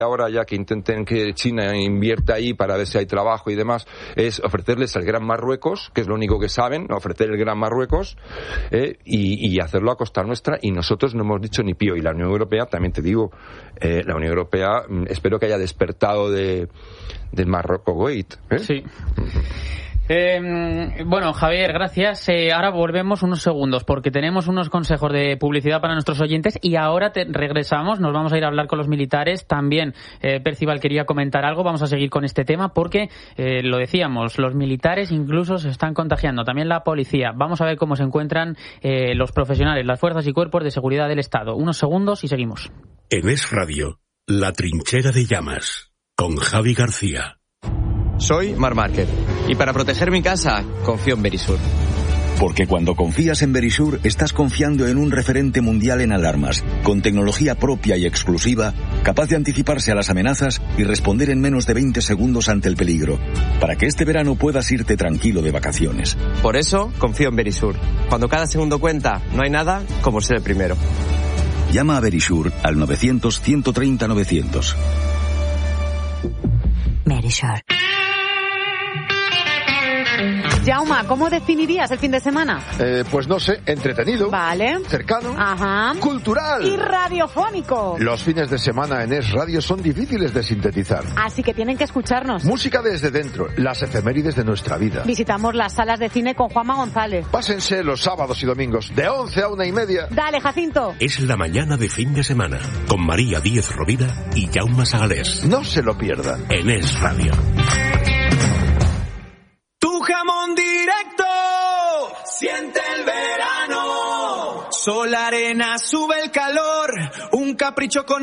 Ahora ya que intenten que China invierta ahí para ver si hay trabajo y demás, es ofrecerles el Gran Marruecos, que es lo único que saben, ofrecer el Gran Marruecos, y hacerlo a costa nuestra, y nosotros no hemos dicho ni pío. Y la Unión Europea, también te digo, la Unión Europea espero que haya despertado del Marruecos Gate. Sí. Bueno, Javier, gracias. Ahora volvemos unos segundos porque tenemos unos consejos de publicidad para nuestros oyentes y ahora regresamos. Nos vamos a ir a hablar con los militares. También Percival quería comentar algo. Vamos a seguir con este tema porque, lo decíamos, los militares incluso se están contagiando. También la policía. Vamos a ver cómo se encuentran los profesionales, las fuerzas y cuerpos de seguridad del Estado. Unos segundos y seguimos. En Es Radio, La Trinchera de Llamas, con Javi García. Soy Marc Márquez y para proteger mi casa confío en Verisur. Porque cuando confías en Verisur estás confiando en un referente mundial en alarmas, con tecnología propia y exclusiva, capaz de anticiparse a las amenazas y responder en menos de 20 segundos ante el peligro, para que este verano puedas irte tranquilo de vacaciones. Por eso confío en Verisur. Cuando cada segundo cuenta, no hay nada como ser el primero. Llama a Verisur al 900-130-900. Verisur. Jauma, ¿cómo definirías el fin de semana? Pues no sé, entretenido. Vale. Cercano. Ajá. Cultural. Y radiofónico. Los fines de semana en Es Radio son difíciles de sintetizar. Así que tienen que escucharnos. Música desde dentro, las efemérides de nuestra vida. Visitamos las salas de cine con Juanma González. Pásense los sábados y domingos, de 11 a 1:30. Dale, Jacinto. Es la mañana de fin de semana, con María Díez Rovira y Jaume Sagalés. No se lo pierdan. En Es Radio. Tu jamón directo, siente el verano. Sol, arena, sube el calor, un capricho con